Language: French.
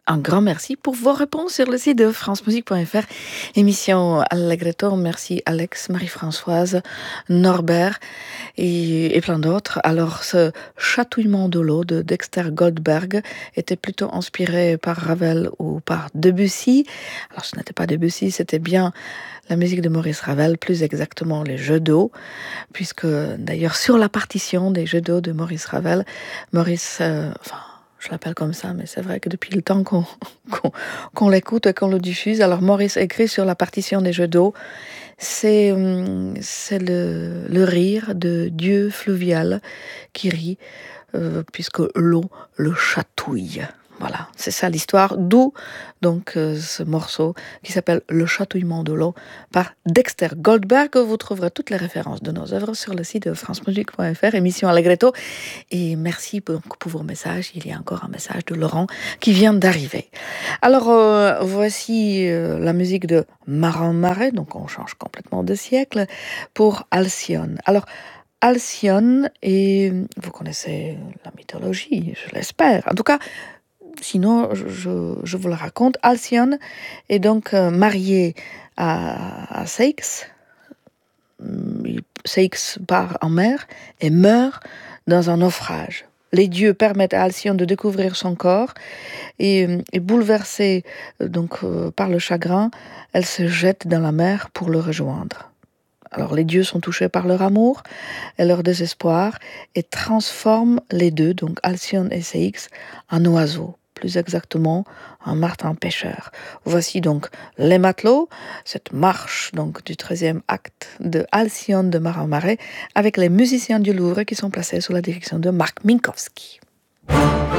Un grand merci pour vos réponses sur le site de francemusique.fr. Émission Allegretto. Merci Alex, Marie-Françoise, Norbert et plein d'autres. Alors, ce chatouillement de l'eau de Dexter Goldberg était plutôt inspiré par Ravel ou par Debussy. Alors, ce n'était pas Debussy, c'était bien la musique de Maurice Ravel, plus exactement les Jeux d'eau, puisque d'ailleurs sur la partition des Jeux d'eau de Maurice Ravel, je l'appelle comme ça, mais c'est vrai que depuis le temps qu'on l'écoute et qu'on le diffuse, alors Maurice écrit sur la partition des Jeux d'eau, c'est le rire de Dieu fluvial qui rit, puisque l'eau le chatouille. Voilà, c'est ça l'histoire, d'où donc ce morceau qui s'appelle Le chatouillement de l'eau par Dexter Goldberg. Vous trouverez toutes les références de nos œuvres sur le site de francemusique.fr, émission Allegretto. Et merci pour vos messages. Il y a encore un message de Laurent qui vient d'arriver. Alors, voici la musique de Marin Marais, donc on change complètement de siècle, pour Alcyone. Alors, Alcyone, et vous connaissez la mythologie, je l'espère. En tout cas, sinon, je vous le raconte. Alcyone est donc mariée à Ceyx. Ceyx part en mer et meurt dans un naufrage. Les dieux permettent à Alcyone de découvrir son corps et bouleversée par le chagrin, elle se jette dans la mer pour le rejoindre. Alors les dieux sont touchés par leur amour et leur désespoir et transforment les deux, donc Alcyone et Ceyx, en oiseaux, plus exactement un martin pêcheur. Voici donc Les Matelots, cette marche donc du 13e acte de Alcyone de Marin Marais avec les musiciens du Louvre qui sont placés sous la direction de Marc Minkowski.